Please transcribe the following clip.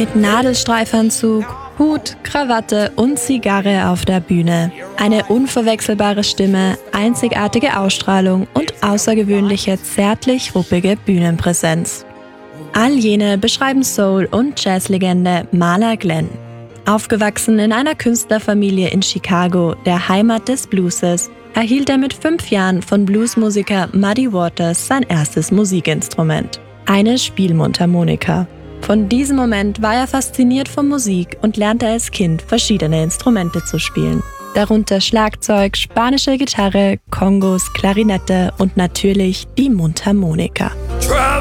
Mit Nadelstreifanzug, Hut, Krawatte und Zigarre auf der Bühne. Eine unverwechselbare Stimme, einzigartige Ausstrahlung und außergewöhnliche, zärtlich ruppige Bühnenpräsenz. All jene beschreiben Soul- und Jazzlegende Marla Glenn. Aufgewachsen in einer Künstlerfamilie in Chicago, der Heimat des Blueses, erhielt er mit 5 Jahren von Bluesmusiker Muddy Waters sein erstes Musikinstrument, eine Spielmundharmonika. Von diesem Moment war er fasziniert von Musik und lernte als Kind verschiedene Instrumente zu spielen. Darunter Schlagzeug, spanische Gitarre, Kongos, Klarinette und natürlich die Mundharmonika.